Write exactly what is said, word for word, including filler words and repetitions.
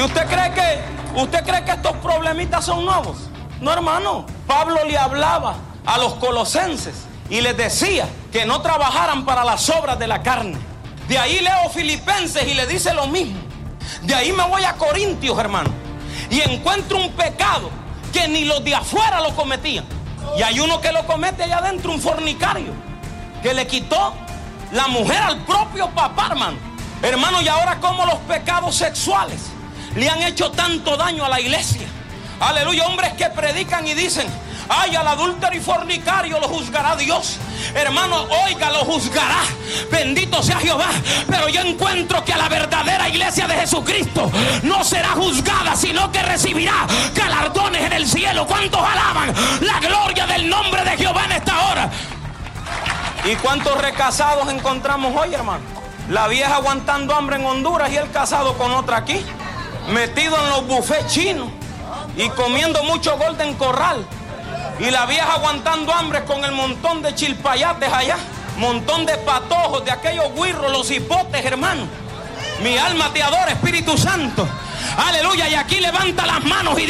¿Y usted cree que, usted cree que estos problemitas son nuevos? No, hermano. Pablo le hablaba a los colosenses y les decía que no trabajaran para las obras de la carne. De ahí leo Filipenses y le dice lo mismo. De ahí me voy a Corintios, hermano, y encuentro un pecado que ni los de afuera lo cometían. Y hay uno que lo comete allá adentro, un fornicario, que le quitó la mujer al propio papá, hermano. Hermano, y ahora como los pecados sexuales le han hecho tanto daño a la iglesia. Aleluya, hombres que predican y dicen: ay, al adúltero y fornicario lo juzgará Dios. Hermano, oiga, lo juzgará. Bendito sea Jehová. Pero yo encuentro que a la verdadera iglesia de Jesucristo no será juzgada, sino que recibirá galardones en el cielo. ¿Cuántos alaban la gloria del nombre de Jehová en esta hora? ¿Y cuántos recasados encontramos hoy, hermano? La vieja aguantando hambre en Honduras y el casado con otra aquí, metido en los buffets chinos y comiendo mucho Golden Corral. Y la vieja aguantando hambre con el montón de chilpayates allá, montón de patojos, de aquellos guirros, los hipotes, hermano. Mi alma te adora, Espíritu Santo. Aleluya. Y aquí levanta las manos y